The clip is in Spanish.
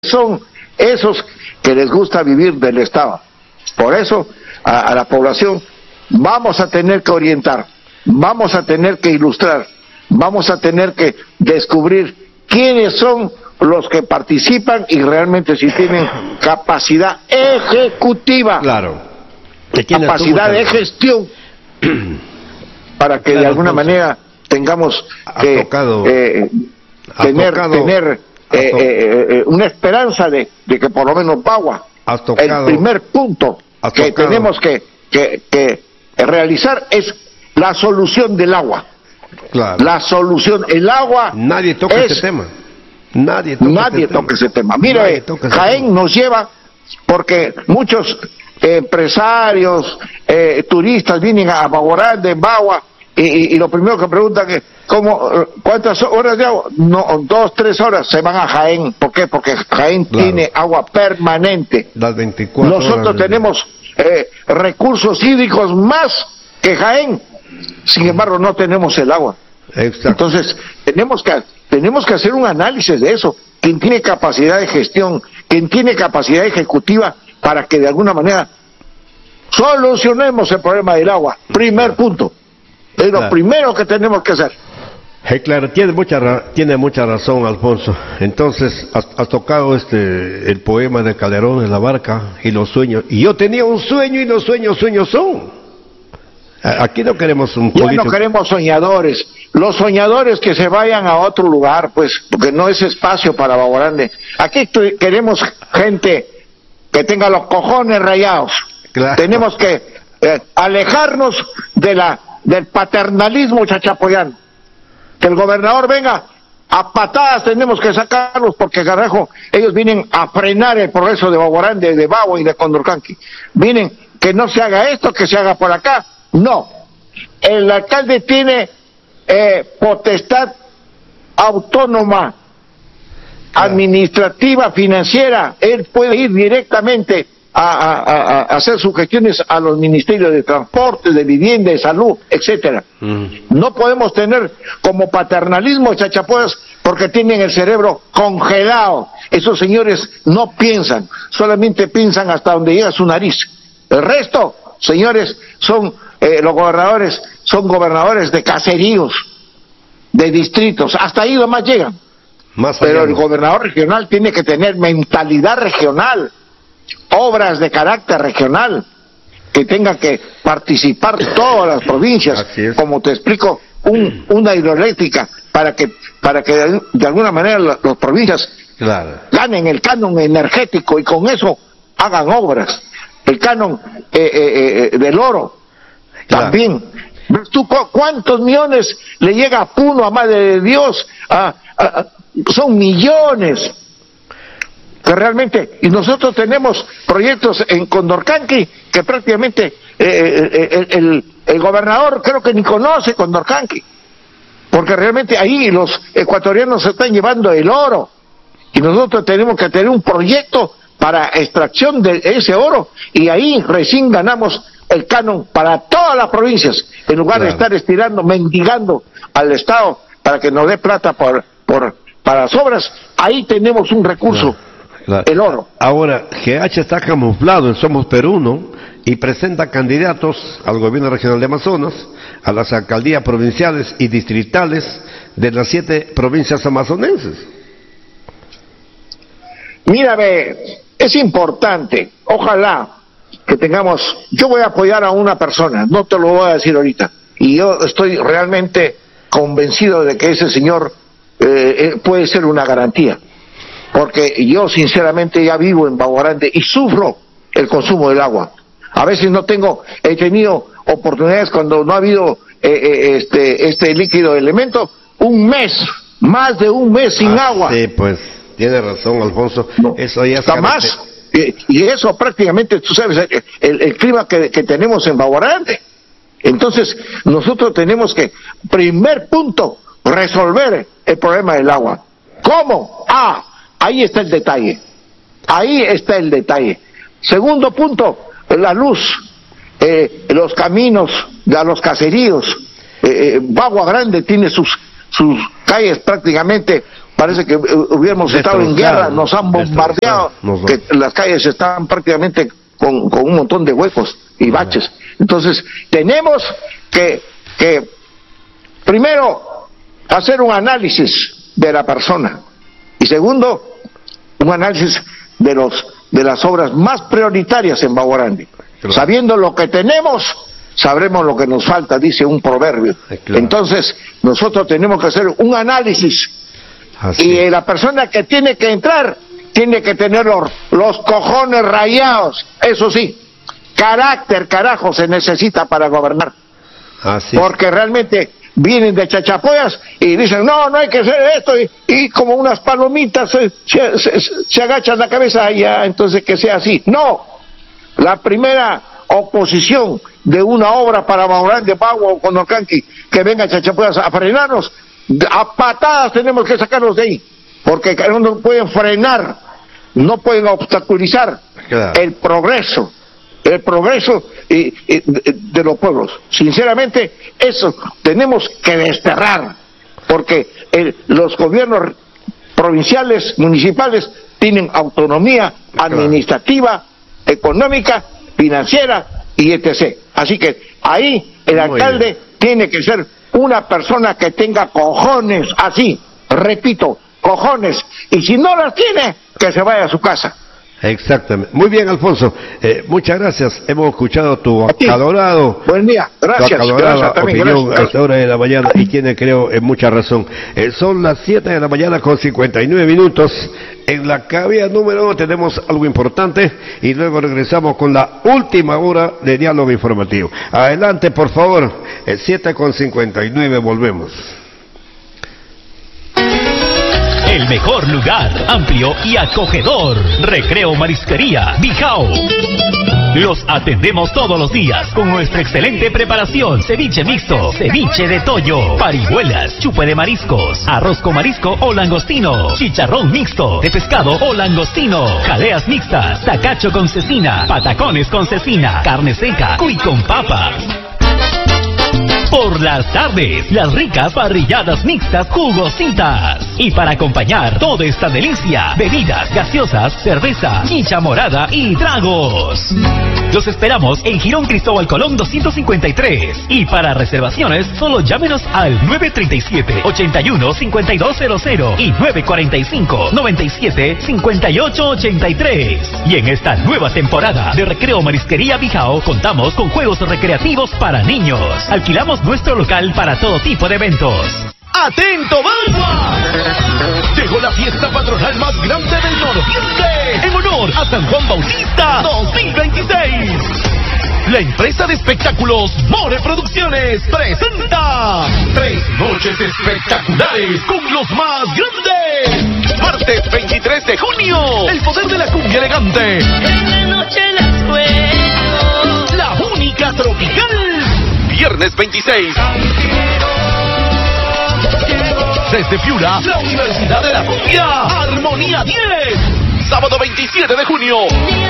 son esos que les gusta vivir del Estado. Por eso a la población vamos a tener que orientar, vamos a tener que ilustrar, vamos a tener que descubrir quiénes son los que participan y realmente si tienen capacidad ejecutiva, claro, capacidad de gestión, para que de alguna manera tengamos que tener una esperanza de que por lo menos Bagua, el primer punto que tenemos que realizar es la solución del agua. Claro. La solución, el agua. Nadie toca ese tema. Nadie toca ese tema. Mire, Jaén nos lleva, porque muchos empresarios, turistas vienen a Baguarande, en Bagua, y lo primero que preguntan es ¿cuántas horas de agua? No, 2, 3 horas se van a Jaén. ¿Por qué? Porque Jaén tiene agua permanente. Las 24 Nosotros horas tenemos recursos hídricos más que Jaén. Sin embargo, no tenemos el agua. Exacto. Entonces, tenemos que hacer un análisis de eso. ¿Quién tiene capacidad de gestión? ¿Quién tiene capacidad ejecutiva para que de alguna manera solucionemos el problema del agua? Primer punto. Es lo primero que tenemos que hacer. Claro, tiene mucha razón, Alfonso. Entonces, has tocado el poema de Calderón en la barca y los sueños. Y yo tenía un sueño y los sueños son. Aquí no queremos un político. Ya no queremos soñadores. Los soñadores que se vayan a otro lugar, pues, porque no es espacio para Baguarande. Aquí queremos gente que tenga los cojones rayados. Claro. Tenemos que alejarnos del paternalismo chachapoyano. Que el gobernador venga a patadas, tenemos que sacarlos, porque carajo, ellos vienen a frenar el progreso de Baguarande, de Bagua y de Condorcanqui. Vienen que no se haga esto, que se haga por acá. No, el alcalde tiene potestad autónoma, administrativa, financiera. Él puede ir directamente a hacer sus gestiones a los ministerios de transporte, de vivienda, de salud, etcétera. No podemos tener como paternalismo chachapoyas porque tienen el cerebro congelado. Esos señores no piensan, solamente piensan hasta donde llega su nariz. El resto, señores, los gobernadores son gobernadores de caseríos, de distritos, hasta ahí nomás llegan. Pero el gobernador regional tiene que tener mentalidad regional, obras de carácter regional, que tengan que participar todas las provincias, como te explico, una hidroeléctrica, para que de alguna manera las provincias ganen el canon energético y con eso hagan obras. El canon del oro también. ¿Ves tú cuántos millones le llega a Puno, a Madre de Dios? Son millones que realmente, y nosotros tenemos proyectos en Condorcanqui que prácticamente el gobernador creo que ni conoce Condorcanqui, porque realmente ahí los ecuatorianos se están llevando el oro y nosotros tenemos que tener un proyecto para extracción de ese oro y ahí recién ganamos el canon para todas las provincias, en lugar de estar estirando, mendigando al Estado para que nos dé plata para las obras. Ahí tenemos un recurso. El oro. Ahora, GH está camuflado en Somos Perú, ¿no? Y presenta candidatos al gobierno regional de Amazonas, a las alcaldías provinciales y distritales de las 7 provincias amazonenses. Mira, es importante, ojalá que tengamos, yo voy a apoyar a una persona, no te lo voy a decir ahorita, y yo estoy realmente convencido de que ese señor puede ser una garantía. Porque yo sinceramente ya vivo en Baguarande y sufro el consumo del agua. A veces he tenido oportunidades cuando no ha habido este líquido elemento, más de un mes sin agua. Sí, pues, tiene razón, Alfonso. No, eso ya está más. Y eso prácticamente, tú sabes, el clima que tenemos en Baguarande. Entonces, nosotros tenemos que, primer punto, resolver el problema del agua. ¿Cómo? Ahí está el detalle. Ahí está el detalle. Segundo punto, la luz, los caminos a los caseríos. Bagua Grande tiene sus calles prácticamente parece que hubiéramos estado en guerra, nos han bombardeado, que las calles están prácticamente con un montón de huecos y baches. Entonces, tenemos que primero hacer un análisis de la persona y segundo, un análisis de las obras más prioritarias en Baguarandi. Claro. Sabiendo lo que tenemos, sabremos lo que nos falta, dice un proverbio. Claro. Entonces, nosotros tenemos que hacer un análisis. Y la persona que tiene que entrar tiene que tener los cojones rayados. Eso sí, carácter, carajo, se necesita para gobernar. Porque realmente vienen de chachapoyas y dicen, no hay que hacer esto, y como unas palomitas se agachan la cabeza, ya, entonces que sea así. No, la primera oposición de una obra para Baguarandi, Bagua o Condorcanqui, que venga chachapoyas a frenarnos, a patadas tenemos que sacarlos de ahí, porque no pueden frenar, no pueden obstaculizar el progreso de los pueblos. Sinceramente, eso tenemos que desterrar, porque los gobiernos provinciales, municipales, tienen autonomía administrativa, económica, financiera y etc. Así que ahí el alcalde tiene que ser una persona que tenga cojones, así, repito, cojones, y si no las tiene, que se vaya a su casa. Exactamente. Muy bien, Alfonso. Muchas gracias. Hemos escuchado tu acalorado. Buen día. Gracias. Tu acalorada opinión a esta hora de la mañana y tiene, creo, mucha razón. Son las 7 de la mañana con 59 minutos. En la cabina número 1 tenemos algo importante y luego regresamos con la última hora de diálogo informativo. Adelante, por favor. 7 con 59, volvemos. El mejor lugar, amplio y acogedor. Recreo Marisquería Bijao. Los atendemos todos los días con nuestra excelente preparación. Ceviche mixto, ceviche de toyo, parihuelas, chupe de mariscos, arroz con marisco o langostino, chicharrón mixto de pescado o langostino, jaleas mixtas, tacacho con cecina, patacones con cecina, carne seca, cuy con papas. Por las tardes, las ricas parrilladas mixtas jugositas. Y para acompañar toda esta delicia, bebidas gaseosas, cerveza, chicha morada y tragos. Los esperamos en Girón Cristóbal Colón 253. Y para reservaciones, solo llámenos al 937-81-5200 y 945-97-5883. Y en esta nueva temporada de Recreo Marisquería Bijao, contamos con juegos recreativos para niños. Alquilamos nuestro local para todo tipo de eventos. ¡Atento, Bagua! Llegó la fiesta patronal más grande del Noroeste en honor a San Juan Bautista 2026. La empresa de espectáculos More Producciones presenta 3 noches espectaculares con los más grandes. Martes 23 de junio, el poder de la cumbia elegante. Esta noche las juego. La única tropical. Viernes 26. Desde Piura, la Universidad de la Cumbia, Armonía 10. Sábado 27 de junio.